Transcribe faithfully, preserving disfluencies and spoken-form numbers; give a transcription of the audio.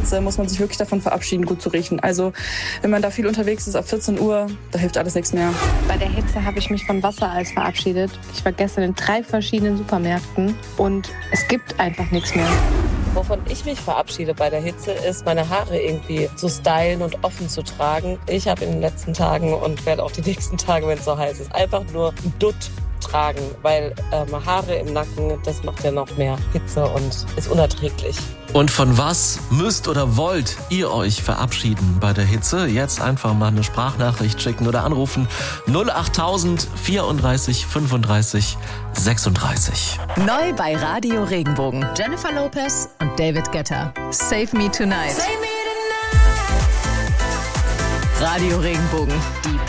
Hitze muss man sich wirklich davon verabschieden, gut zu riechen. Also wenn man da viel unterwegs ist, ab vierzehn Uhr, da hilft alles nichts mehr. Bei der Hitze habe ich mich von Wassereis verabschiedet. Ich war gestern in drei verschiedenen Supermärkten und es gibt einfach nichts mehr. Wovon ich mich verabschiede bei der Hitze, ist, meine Haare irgendwie zu stylen und offen zu tragen. Ich habe in den letzten Tagen und werde auch die nächsten Tage, wenn es so heiß ist, einfach nur ein Dutt tragen, weil ähm, Haare im Nacken, das macht ja noch mehr Hitze und ist unerträglich. Und von was müsst oder wollt ihr euch verabschieden bei der Hitze? Jetzt einfach mal eine Sprachnachricht schicken oder anrufen. null achttausend vierunddreißig fünfunddreißig sechsunddreißig. Neu bei Radio Regenbogen. Jennifer Lopez und David Guetta. Save Me Tonight. Save me tonight. Radio Regenbogen. Die